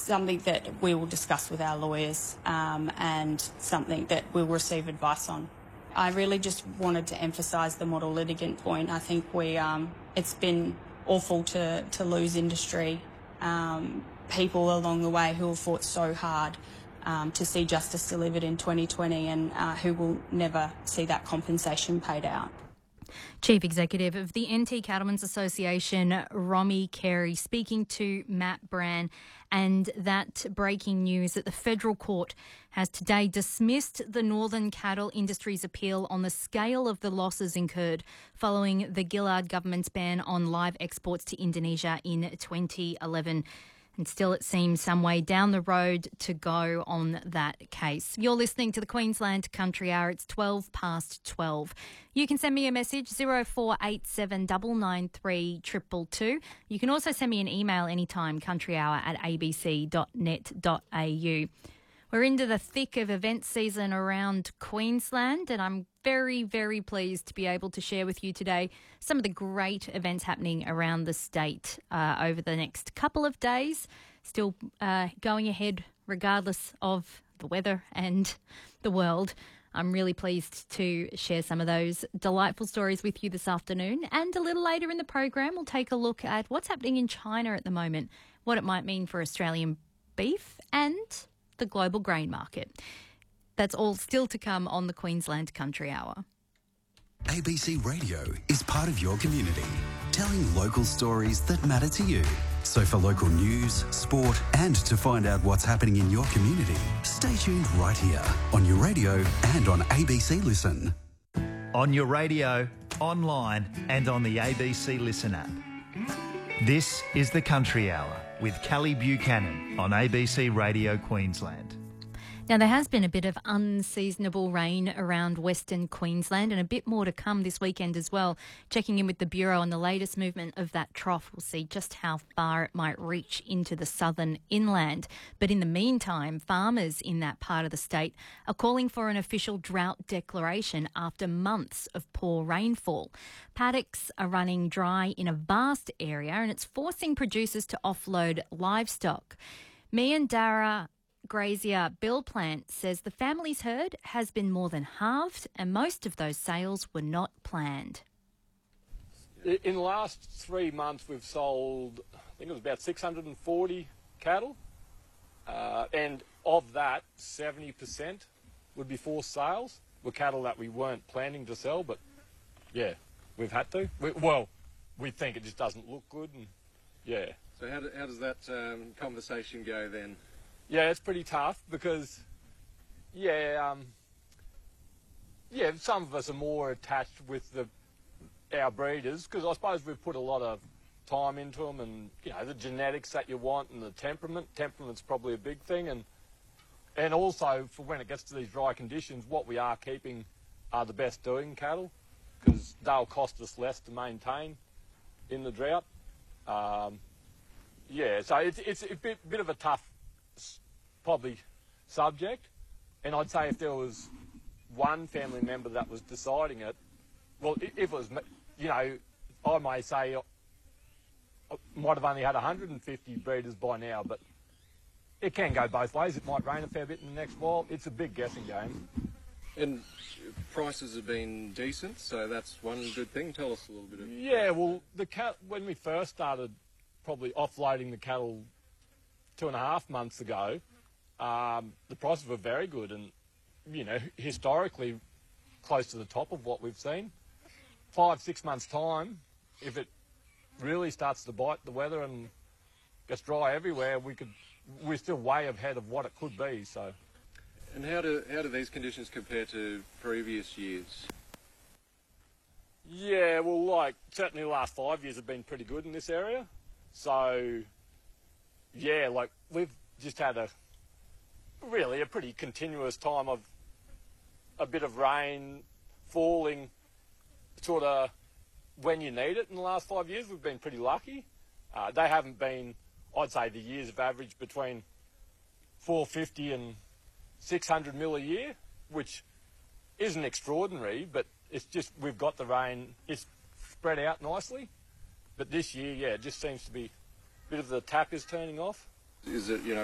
something that we will discuss with our lawyers and something that we'll receive advice on. I really just wanted to emphasise the model litigant point. I think it's been awful to lose industry, people along the way who have fought so hard to see justice delivered in 2020 and who will never see that compensation paid out. Chief Executive of the NT Cattlemen's Association, Romy Carey, speaking to Matt Brand, and that breaking news that the federal court has today dismissed the Northern Cattle Industry's appeal on the scale of the losses incurred following the Gillard government's ban on live exports to Indonesia in 2011. And still it seems some way down the road to go on that case. You're listening to the Queensland Country Hour. It's 12 past 12. You can send me a message, 0487 993 222. You can also send me an email anytime, countryhour@abc.net.au. We're into the thick of event season around Queensland, and I'm very, very pleased to be able to share with you today some of the great events happening around the state over the next couple of days. Still going ahead regardless of the weather and the world. I'm really pleased to share some of those delightful stories with you this afternoon. And a little later in the program, we'll take a look at what's happening in China at the moment, what it might mean for Australian beef and the global grain market. That's all still to come on the Queensland Country Hour. ABC Radio is part of your community, telling local stories that matter to you. So for local news, sport, and to find out what's happening in your community, stay tuned right here on your radio and on ABC Listen. On your radio, online, and on the ABC Listen app. This is the Country Hour with Kelly Buchanan on ABC Radio Queensland. Now, there has been a bit of unseasonable rain around Western Queensland and a bit more to come this weekend as well. Checking in with the Bureau on the latest movement of that trough, we'll see just how far it might reach into the southern inland. But in the meantime, farmers in that part of the state are calling for an official drought declaration after months of poor rainfall. Paddocks are running dry in a vast area and it's forcing producers to offload livestock. Meandarra grazier Bill Plant says the family's herd has been more than halved and most of those sales were not planned. In the last 3 months we've sold, I think it was about 640 cattle, and of that 70% would be forced sales, were cattle that we weren't planning to sell, but yeah, we've had to. We think it just doesn't look good, and yeah. So how does that conversation go then? Yeah, it's pretty tough because, some of us are more attached with our breeders because I suppose we've put a lot of time into them and, the genetics that you want and the temperament. Temperament's probably a big thing. And also, for when it gets to these dry conditions, what we are keeping are the best doing cattle because they'll cost us less to maintain in the drought. So it's a bit of a tough probably subject, and I'd say if there was one family member that was deciding it, well, if it was, I may say I might have only had 150 breeders by now, but it can go both ways. It might rain a fair bit in the next while. It's a big guessing game. And prices have been decent, so that's one good thing. Tell us a little bit of... Yeah, well, when we first started probably offloading the cattle 2.5 months ago, the prices were very good and, historically close to the top of what we've seen. 5-6 months' time, if it really starts to bite the weather and gets dry everywhere, we're still way ahead of what it could be. So, and how do these conditions compare to previous years? Yeah, well, certainly the last 5 years have been pretty good in this area. So, yeah, we've just had a pretty continuous time of a bit of rain falling sort of when you need it in the last 5 years. We've been pretty lucky. They haven't been, I'd say the years have averaged between 450 and 600 mil a year, which isn't extraordinary, but it's just we've got the rain, it's spread out nicely. But this year, it just seems to be a bit of the tap is turning off. Is it,